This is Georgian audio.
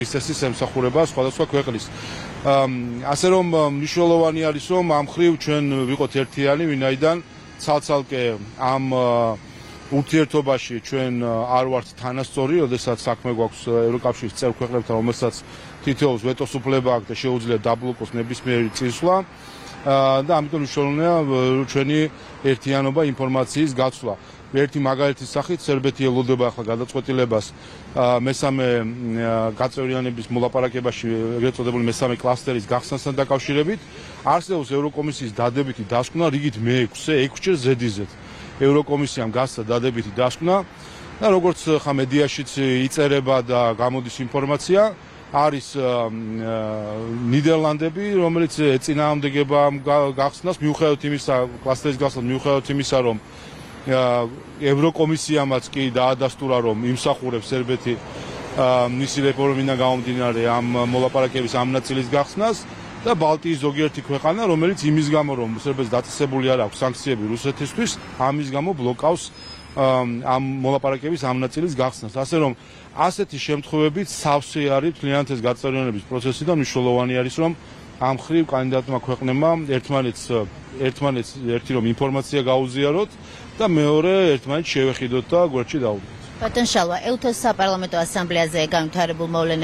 ისეთის ემსახურება სხვადასხვა ქვეყნის. ასე რომ მნიშვნელოვანი არის რომ ამ ხრივ ჩვენ ვიყოთ ერთიანი, ვინაიდან ცალ-ცალკე ამ ურთიერთობაში ჩვენ არ ვართ თანასწორი, როდესაც საქმე გვაქვს ევროკავშირის წევრ ქვეყნებთან, რომელსაც თითოეულს ვეტოს უფლება აქვს და შეუძლია დაბლოკოს ნებისმიერი წინსვლა და ამიტომ მნიშვნელოვანია ჩვენი ერთიანობა ინფორმაციის გაცვლა. ერთი მაგალითის სახით სერბეთი ელოდება ახლა გადაწყვეტილებას მესამე გაწევრიანების მოლაპარაკებაში ეგრეთ წოდებული მესამე კლასტერის გახსნასთან დაკავშირებით. არსებობს ევროკომისიის დადებითი დასკვნა რიგით მე-6-ჯერ ზედიზედ. ევროკომისიამ გასცა დადებითი დასკვნა და როგორც ხა მედიაშიც იწერება და გამოდის ინფორმაცია, არის ნიდერლანდები, რომელიც ეწინააღმდეგება ამ გახსნას მიუხედავად იმისა, კლასტერის გახსნას მიუხედავად იმისა, რომ ევროკომისიამაც კი დაადასტურა, რომ იმსახურებს სერბეთი მისი რეფორმიდან გამომდინარე ამ მოლაპარაკების ამ ნაწილის გახსნას და ბალტიის ზოგიერთი ქვეყანა, რომელიც იმის გამო, რომ სერბეთს დაწესებული არ აქვს სანქციები რუსეთისთვის, ამის გამო ბლოკავს ამ მოლაპარაკების ამ ნაწილის გახსნას. ასე რომ ასეთი შემთხვევებით სავსე არის მთლიანად ეს გაწევრიანების პროცესი და მნიშვნელოვანი არის, რომ ამ ხრივ კანდიდატმა ქვეყნებმა ერთმანეთს ერთი რომ ინფორმაცია გაუზიაროთ და მეორე ერთმანეთს შევეხიდოთ და გვერდში დავუდგოთ. ბატონ შალვა, EUTOS საპარლამენტო ასამბლეაზე განვითარებულ მოვლენებს